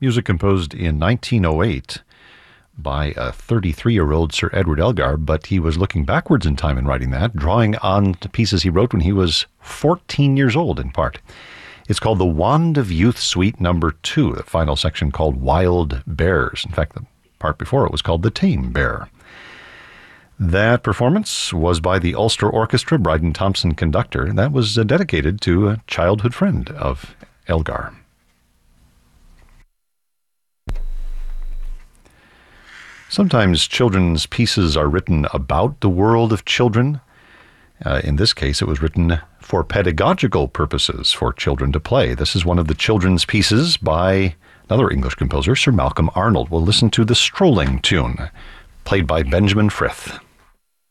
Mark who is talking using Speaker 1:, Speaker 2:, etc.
Speaker 1: Music composed in 1908 by a 33-year-old Sir Edward Elgar, but he was looking backwards in time in writing that, drawing on pieces he wrote when he was 14 years old in part. It's called The Wand of Youth Suite No. 2, the final section called Wild Bears. In fact, the part before it was called The Tame Bear. That performance was by the Ulster Orchestra, Bryden Thompson conductor. That was dedicated to a childhood friend of Elgar. Sometimes children's pieces are written about the world of children. In this case, it was written for pedagogical purposes for children to play. This is one of the children's pieces by another English composer, Sir Malcolm Arnold. We'll listen to the Strolling tune, played by Benjamin Frith.